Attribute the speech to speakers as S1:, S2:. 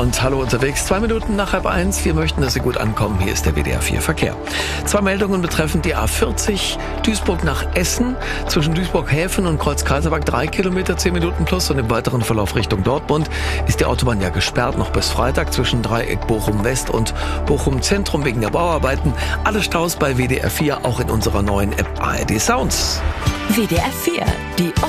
S1: und hallo unterwegs. 2 Minuten nach 12:30. Wir möchten, dass Sie gut ankommen. Hier ist der WDR 4 Verkehr. 2 Meldungen betreffend die A40 Duisburg nach Essen. Zwischen Duisburg-Häfen und Kreuz-Kaiserberg 3 Kilometer, 10 Minuten plus. Und im weiteren Verlauf Richtung Dortmund ist die Autobahn ja gesperrt, noch bis Freitag zwischen Dreieck Bochum-West und Bochum-Zentrum wegen der Bauarbeiten. Alle Staus bei WDR 4, auch in unserer neuen App ARD Sounds.
S2: WDR 4, die